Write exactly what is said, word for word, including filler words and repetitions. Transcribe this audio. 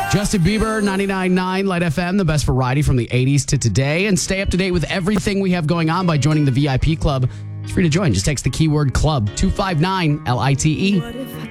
Justin Bieber, ninety-nine point nine Light F M, the best variety from the eighties to today. And stay up to date with everything we have going on by joining the V I P club. It's free to join. Just text the keyword club, two five nine L I T E.